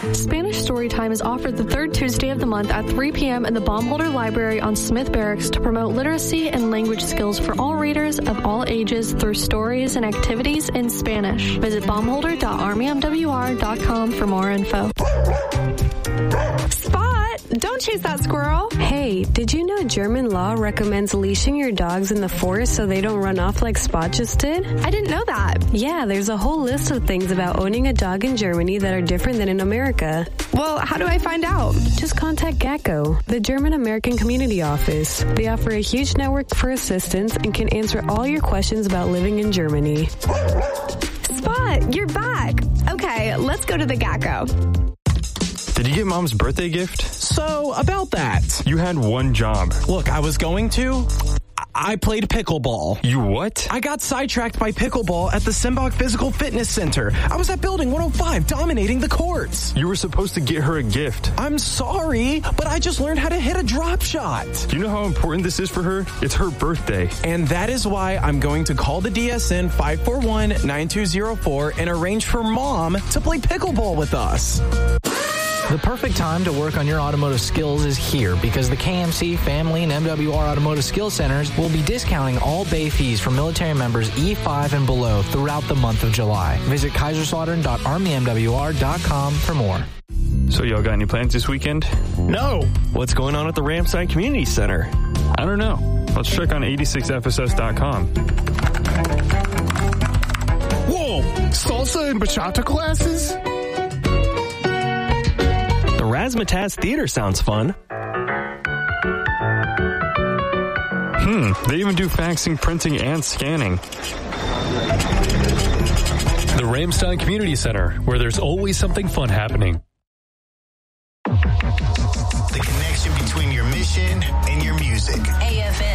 Spanish Storytime is offered the third Tuesday of the month at 3 p.m. in the Baumholder Library on Smith Barracks to promote literacy and language skills for all readers of all ages through stories and activities in Spanish. Visit baumholder.armymwr.com for more info. Spot, don't chase that squirrel. Hey, did you know German law recommends leashing your dogs in the forest so they don't run off like Spot just did? I didn't know that. Yeah, there's a whole list of things about owning a dog in Germany that are different than in America. Well, how do I find out? Just contact GACO, the German American Community Office. They offer a huge network for assistance and can answer all your questions about living in Germany. Spot, you're back. Okay, let's go to the GACO. Did you get Mom's birthday gift? So, about that. You had one job. Look, I was going to. I played pickleball. You what? I got sidetracked by pickleball at the Simbach Physical Fitness Center. I was at Building 105 dominating the courts. You were supposed to get her a gift. I'm sorry, but I just learned how to hit a drop shot. Do you know how important this is for her? It's her birthday. And that is why I'm going to call the DSN 541-9204 and arrange for Mom to play pickleball with us. The perfect time to work on your automotive skills is here because the KMC, Family, and MWR Automotive Skills Centers will be discounting all bay fees for military members E5 and below throughout the month of July. Visit kaiserslautern.armymwr.com for more. So y'all got any plans this weekend? No. What's going on at the Ramstein Community Center? I don't know. Let's check on 86fss.com. Whoa! Salsa and bachata classes? The Razzmatazz Theater sounds fun. They even do faxing, printing, and scanning. The Ramstein Community Center, where there's always something fun happening. The connection between your mission and your music. AFM.